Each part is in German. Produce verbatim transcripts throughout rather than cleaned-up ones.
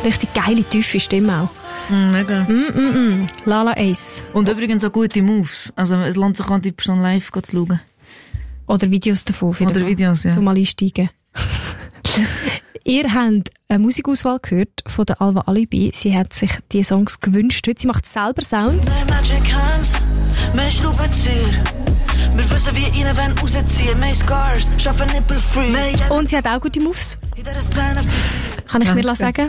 Richtig geile, tiefe Stimme auch. Mm, mega. Mm, mm, mm. Lala Ace. Und übrigens auch gute Moves. Also es lohnt sich auch, die Person live zu schauen. Oder Videos davon. Oder Fall. Videos, ja. Zum mal einsteigen. Ihr habt eine Musikauswahl gehört von der Alva Alibi. Sie hat sich die Songs gewünscht. Sie macht selber Sounds. Wir schrauben Tür. Wir wissen, wie ihnen wenn rausziehen. Mehr Scars, schaffen Nippel free. Und sie hat auch gute Moves. Kann ich mir sagen?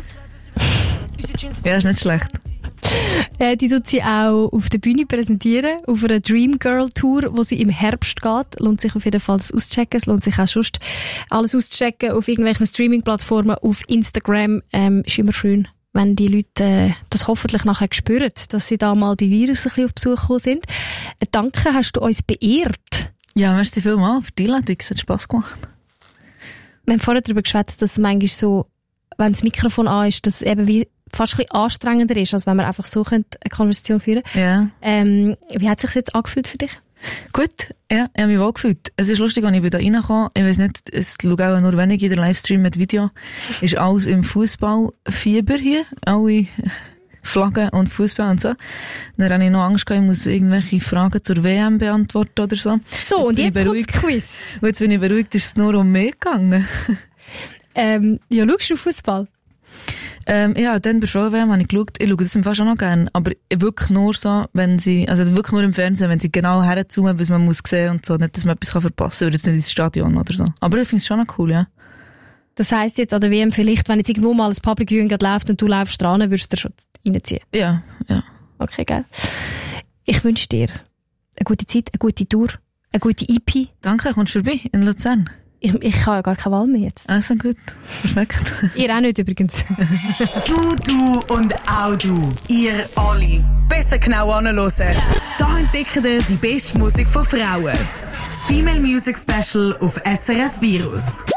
Ja, ist nicht schlecht. Äh, die tut sie auch auf der Bühne präsentieren, auf einer Dream Girl Tour, wo sie im Herbst geht. Lohnt sich auf jeden Fall das auszuchecken. Es lohnt sich auch sonst alles auszuchecken auf irgendwelchen Streaming-Plattformen, auf Instagram. Ähm, ist immer schön, wenn die Leute äh, das hoffentlich nachher spüren, dass sie da mal bei Virus ein bisschen auf Besuch gekommen sind. Äh, danke, hast du uns beehrt. Ja, merci vielmals für die Einladung. Es hat Spass gemacht. Wir haben vorher darüber geschwätzt, dass es manchmal so, wenn das Mikrofon an ist, dass es eben wie fast ein bisschen anstrengender ist, als wenn man einfach so eine Konversation führen könnte. Ja. Ähm, wie hat es sich jetzt angefühlt für dich? Gut, ja, ich habe mich wohl gefühlt. Es ist lustig, als ich da reinkomme, ich weiss nicht, es schaut auch nur wenig in der Livestream mit Video, ist alles im Fußballfieber hier, alle Flaggen und Fußball und so. Dann habe ich noch Angst gehabt, ich muss irgendwelche Fragen zur W M beantworten oder so. So, jetzt und jetzt kommt das Quiz. Und jetzt bin ich beruhigt, ist es nur um mich gegangen. ähm, ja, schaust du Fußball? Ähm, ja, dann bei Frauen W M habe ich geschaut. Ich schaue das im Fall schon noch gerne. Aber wirklich nur so, wenn sie, also wirklich nur im Fernsehen, wenn sie genau herzoomen, was man muss sehen und so, nicht, dass man etwas verpassen kann, oder jetzt nicht ins Stadion oder so. Aber ich finde es schon noch cool, ja. Das heisst jetzt an der W M vielleicht, wenn jetzt irgendwo mal ein Public Viewing läuft und du läufst dran, würdest du dir schon reinziehen? Ja, ja. Okay, geil. Ich wünsche dir eine gute Zeit, eine gute Tour, eine gute E P. Danke, kommst du vorbei in Luzern? Ich, ich habe ja gar keine Wahl mehr jetzt. Also gut, perfekt. Ihr auch nicht übrigens. Du, du und auch du. Ihr alle. Besser genau anhören. Da entdecken ihr die beste Musik von Frauen. Das Female Music Special auf S R F Virus.